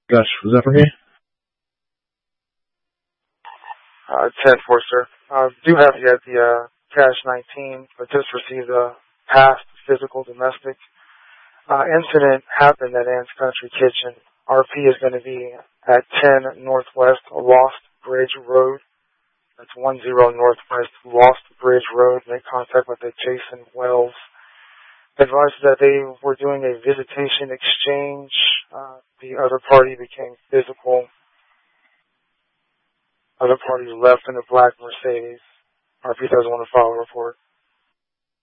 Gosh, was that for me? 10-4, sir. Do have you at the Cash 19, but just received a past physical domestic incident happened at Ann's Country Kitchen. RP is going to be at 10 Northwest Lost Bridge Road. That's 10 Northwest Lost Bridge Road. Make contact with the Jason Wells. Advised that they were doing a visitation exchange. The other party became physical. Other parties left in a black Mercedes. RP doesn't want to file a report.